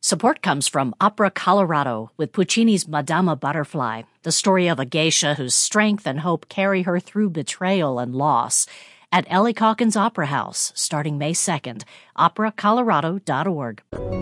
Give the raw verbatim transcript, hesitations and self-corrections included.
Support comes from Opera Colorado with Puccini's Madama Butterfly, the story of a geisha whose strength and hope carry her through betrayal and loss. At Ellie Calkins Opera House, starting May second, opera colorado dot org.